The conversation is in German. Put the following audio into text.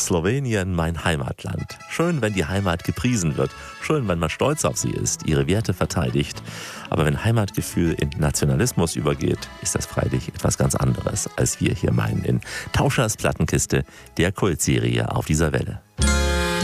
Slowenien, mein Heimatland. Schön, wenn die Heimat gepriesen wird. Schön, wenn man stolz auf sie ist, ihre Werte verteidigt. Aber wenn Heimatgefühl in Nationalismus übergeht, ist das freilich etwas ganz anderes, als wir hier meinen in Tauschers Plattenkiste, der Kultserie auf dieser Welle.